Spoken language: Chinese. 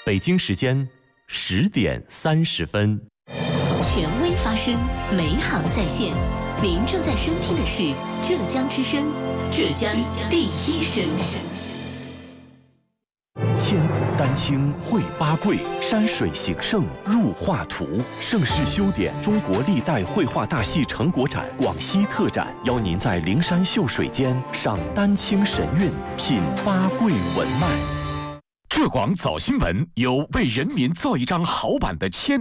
北京时间10:30。 权威发声，美好在线。您正在收听的是浙江之声，浙江第一声。 千古丹青绘八桂，山水形胜入画图。盛世修典中国历代绘画大戏成果展广西特展，邀您在灵山秀水间赏丹青神韵，品八桂文脉。 浙广早新闻有为人民造一张好版的签